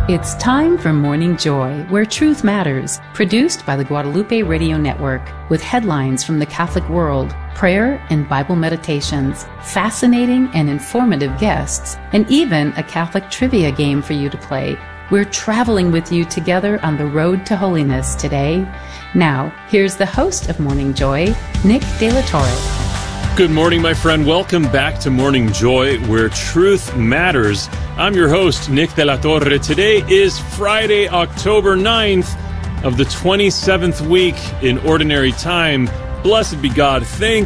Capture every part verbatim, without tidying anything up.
It's time for Morning Joy, where truth matters, produced by the Guadalupe Radio Network, with headlines from the Catholic world, prayer and Bible meditations, fascinating and informative guests, and even a Catholic trivia game for you to play. We're traveling with you together on the road to holiness today. Now, here's the host of Morning Joy, Nick De La Torre. Good morning, my friend. Welcome back to Morning Joy, where truth matters. I'm your host, Nick De La Torre. Today is Friday, October ninth of the twenty-seventh week in Ordinary Time. Blessed be God. Thank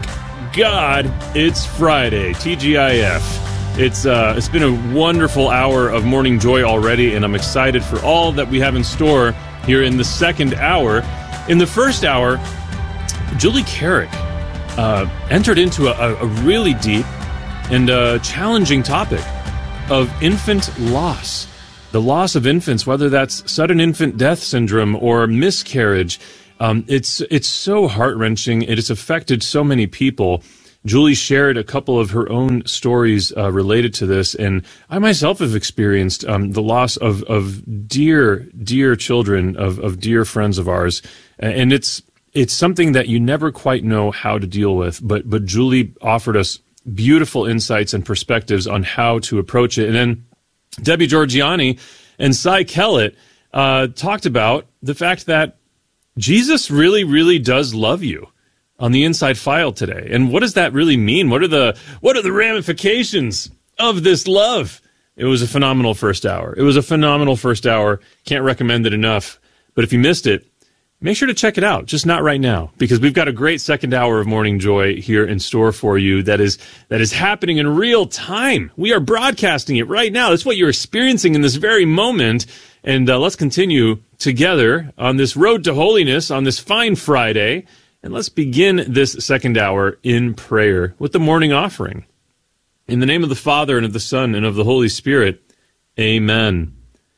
God it's Friday. T G I F. It's uh, it's been a wonderful hour of Morning Joy already, and I'm excited for all that we have in store here in the second hour. In the first hour, Julie Carrick Uh, entered into a, a really deep and uh, challenging topic of infant loss. The loss of infants, whether that's sudden infant death syndrome or miscarriage. Um, it's it's so heart-wrenching. It has affected so many people. Julie shared a couple of her own stories uh, related to this, and I myself have experienced um, the loss of, of dear, dear children, of, of dear friends of ours, and it's It's something that you never quite know how to deal with, but but Julie offered us beautiful insights and perspectives on how to approach it. And then Debbie Georgiani and Cy Kellett uh, talked about the fact that Jesus really, really does love you on the Inside File today. And what does that really mean? What are the what are the ramifications of this love? It was a phenomenal first hour. It was a phenomenal first hour. Can't recommend it enough. But if you missed it, make sure to check it out, just not right now, because we've got a great second hour of Morning Joy here in store for you that is that is happening in real time. We are broadcasting it right now. That's what you're experiencing in this very moment. And uh, let's continue together on this road to holiness on this fine Friday. And let's begin this second hour in prayer with the morning offering. In the name of the Father, and of the Son, and of the Holy Spirit, amen.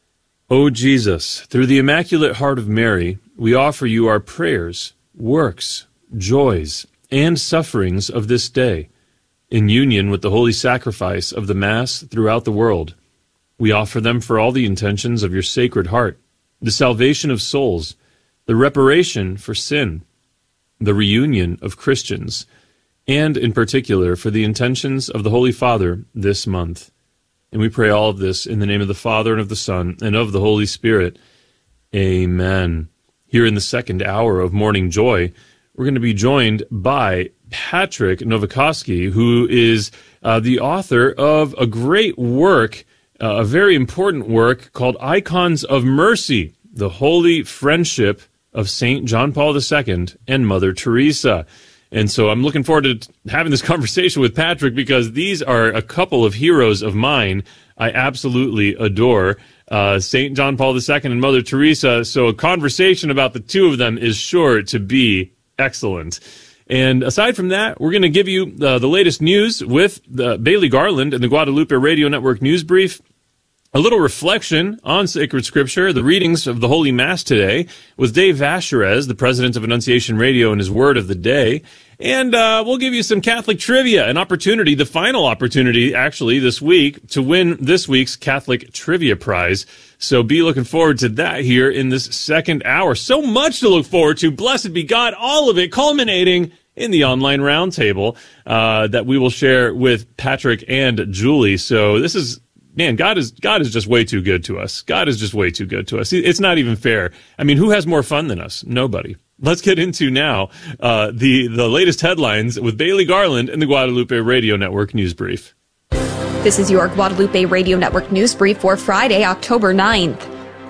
O Jesus, through the Immaculate Heart of Mary, we offer you our prayers, works, joys, and sufferings of this day, in union with the holy sacrifice of the Mass throughout the world. We offer them for all the intentions of your Sacred Heart, the salvation of souls, the reparation for sin, the reunion of Christians, and in particular for the intentions of the Holy Father this month. And we pray all of this in the name of the Father, and of the Son, and of the Holy Spirit. Amen. Here in the second hour of Morning Joy, we're going to be joined by Patrick Nowakowski, who is uh, the author of a great work, uh, a very important work called Icons of Mercy, the Holy Friendship of Saint John Paul the Second and Mother Teresa. And so I'm looking forward to having this conversation with Patrick, because these are a couple of heroes of mine I absolutely adore. Uh, Saint John Paul the Second and Mother Teresa. So a conversation about the two of them is sure to be excellent. And aside from that, we're going to give you uh, the latest news with uh, Bailey Garland and the Guadalupe Radio Network News Brief. A little reflection on sacred scripture, the readings of the Holy Mass today, with Dave Vacherez, the president of Annunciation Radio, and his word of the day. And uh, we'll give you some Catholic trivia, an opportunity, the final opportunity, actually, this week, to win this week's Catholic Trivia Prize. So be looking forward to that here in this second hour. So much to look forward to. Blessed be God, all of it culminating in the online roundtable uh, that we will share with Patrick and Julie. So this is... Man, God is God is just way too good to us. God is just way too good to us. It's not even fair. I mean, who has more fun than us? Nobody. Let's get into now uh, the, the latest headlines with Bailey Garland and the Guadalupe Radio Network News Brief. This is your Guadalupe Radio Network News Brief for Friday, October ninth.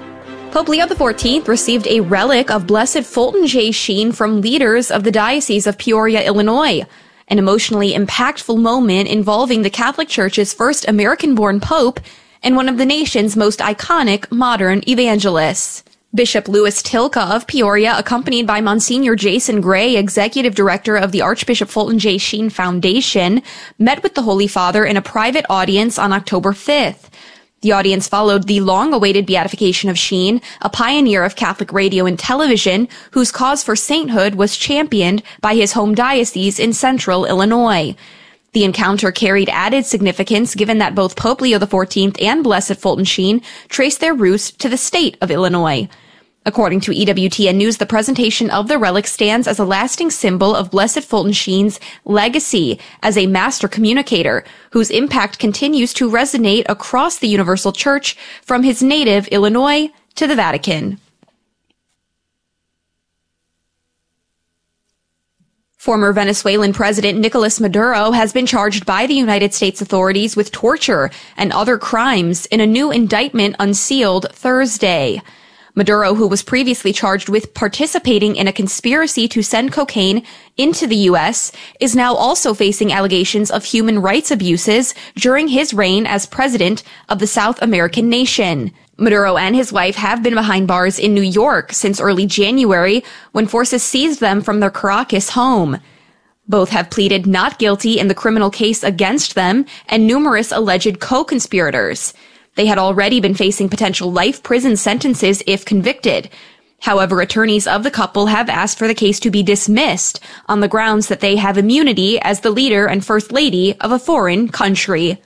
Pope Leo the fourteenth received a relic of Blessed Fulton J. Sheen from leaders of the Diocese of Peoria, Illinois. An emotionally impactful moment involving the Catholic Church's first American-born pope and one of the nation's most iconic modern evangelists. Bishop Louis Tilka of Peoria, accompanied by Monsignor Jason Gray, Executive Director of the Archbishop Fulton J. Sheen Foundation, met with the Holy Father in a private audience on October fifth. The audience followed the long-awaited beatification of Sheen, a pioneer of Catholic radio and television, whose cause for sainthood was championed by his home diocese in central Illinois. The encounter carried added significance given that both Pope Leo the fourteenth and Blessed Fulton Sheen trace their roots to the state of Illinois. According to E W T N News, the presentation of the relic stands as a lasting symbol of Blessed Fulton Sheen's legacy as a master communicator, whose impact continues to resonate across the Universal Church from his native Illinois to the Vatican. Former Venezuelan President Nicolas Maduro has been charged by the United States authorities with torture and other crimes in a new indictment unsealed Thursday. Maduro, who was previously charged with participating in a conspiracy to send cocaine into the U S, is now also facing allegations of human rights abuses during his reign as president of the South American nation. Maduro and his wife have been behind bars in New York since early January, when forces seized them from their Caracas home. Both have pleaded not guilty in the criminal case against them and numerous alleged co-conspirators. They had already been facing potential life prison sentences if convicted. However, attorneys of the couple have asked for the case to be dismissed on the grounds that they have immunity as the leader and first lady of a foreign country.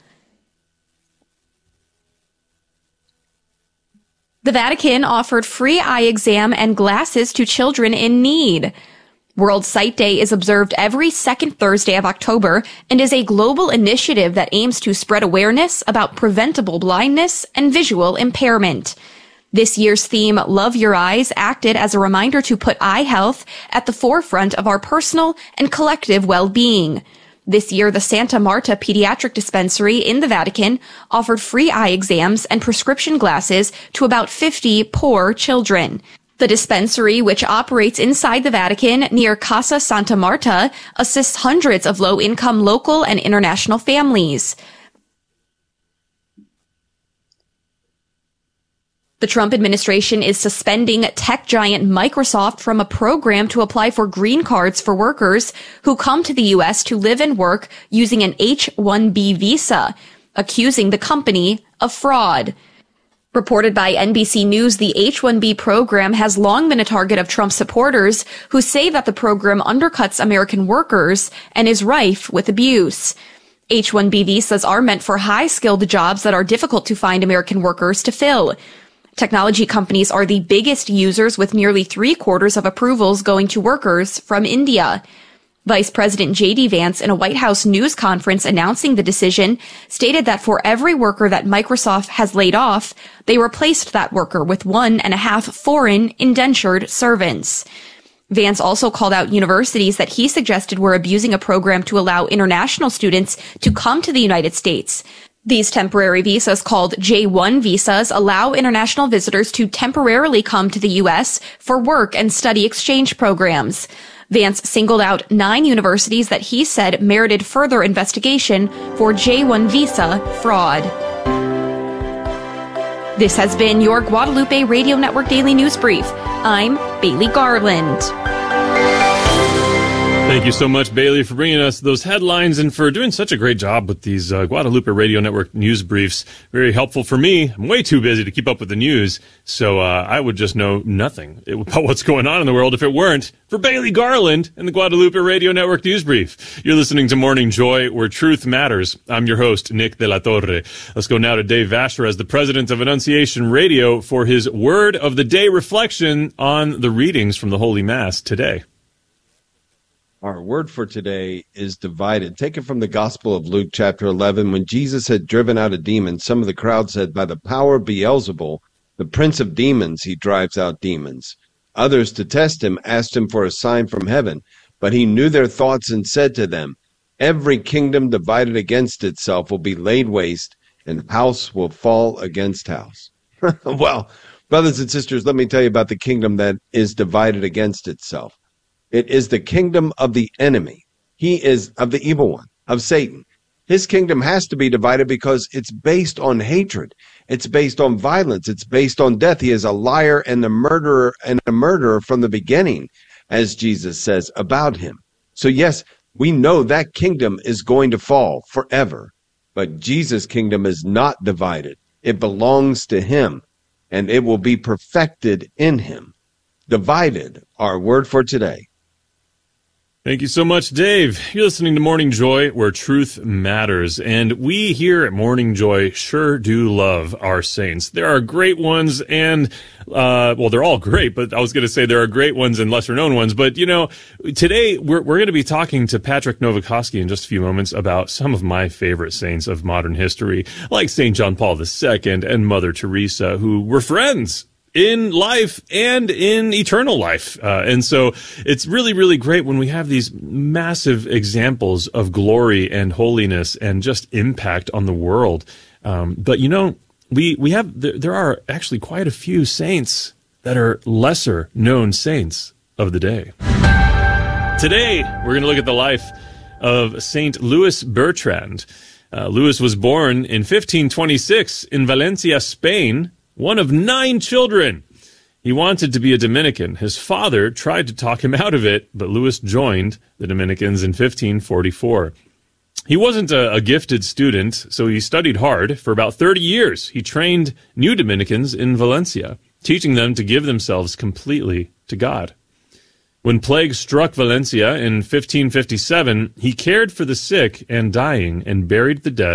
The Vatican offered free eye exam and glasses to children in need. World Sight Day is observed every second Thursday of October and is a global initiative that aims to spread awareness about preventable blindness and visual impairment. This year's theme, Love Your Eyes, acted as a reminder to put eye health at the forefront of our personal and collective well-being. This year, the Santa Marta Pediatric Dispensary in the Vatican offered free eye exams and prescription glasses to about fifty poor children. The dispensary, which operates inside the Vatican near Casa Santa Marta, assists hundreds of low-income local and international families. The Trump administration is suspending tech giant Microsoft from a program to apply for green cards for workers who come to the U S to live and work using an H one B visa, accusing the company of fraud. Reported by N B C News, the H one B program has long been a target of Trump supporters who say that the program undercuts American workers and is rife with abuse. H one B visas are meant for high-skilled jobs that are difficult to find American workers to fill. Technology companies are the biggest users, with nearly three-quarters of approvals going to workers from India. Vice President J D Vance, in a White House news conference announcing the decision, stated that for every worker that Microsoft has laid off, they replaced that worker with one and a half foreign indentured servants. Vance also called out universities that he suggested were abusing a program to allow international students to come to the United States. These temporary visas, called J one visas, allow international visitors to temporarily come to the U S for work and study exchange programs. Vance singled out nine universities that he said merited further investigation for J one visa fraud. This has been your Guadalupe Radio Network Daily News Brief. I'm Bailey Garland. Thank you so much, Bailey, for bringing us those headlines and for doing such a great job with these uh, Guadalupe Radio Network news briefs. Very helpful for me. I'm way too busy to keep up with the news, so uh, I would just know nothing about what's going on in the world if it weren't for Bailey Garland and the Guadalupe Radio Network news brief. You're listening to Morning Joy, where truth matters. I'm your host, Nick De La Torre. Let's go now to Dave Vasher as the president of Annunciation Radio for his Word of the Day reflection on the readings from the Holy Mass today. Our word for today is divided. Taken from the Gospel of Luke, chapter eleven. When Jesus had driven out a demon, some of the crowd said, "By the power of Beelzebul, the prince of demons, he drives out demons." Others, to test him, asked him for a sign from heaven. But he knew their thoughts and said to them, "Every kingdom divided against itself will be laid waste, and house will fall against house." Well, brothers and sisters, let me tell you about the kingdom that is divided against itself. It is the kingdom of the enemy. He is of the evil one, of Satan. His kingdom has to be divided because it's based on hatred. It's based on violence. It's based on death. He is a liar and a murderer and a murderer from the beginning, as Jesus says about him. So yes, we know that kingdom is going to fall forever, but Jesus' kingdom is not divided. It belongs to him, and it will be perfected in him. Divided, our word for today. Thank you so much, Dave. You're listening to Morning Joy, where truth matters. And we here at Morning Joy sure do love our saints. There are great ones and, uh, well, they're all great, but I was going to say there are great ones and lesser known ones. But, you know, today we're, we're going to be talking to Patrick Nowakowski in just a few moments about some of my favorite saints of modern history, like Saint John Paul the Second and Mother Teresa, who were friends in life and in eternal life. Uh, and so it's really, really great when we have these massive examples of glory and holiness and just impact on the world. Um, but, you know, we, we have, there, there are actually quite a few saints that are lesser known saints of the day. Today, we're going to look at the life of Saint Louis Bertrand. Uh, Louis was born in fifteen twenty-six in Valencia, Spain, one of nine children. He wanted to be a Dominican. His father tried to talk him out of it, but Louis joined the Dominicans in fifteen forty-four. He wasn't a, a gifted student, so he studied hard. For about thirty years, he trained new Dominicans in Valencia, teaching them to give themselves completely to God. When plague struck Valencia in fifteen fifty-seven, he cared for the sick and dying and buried the dead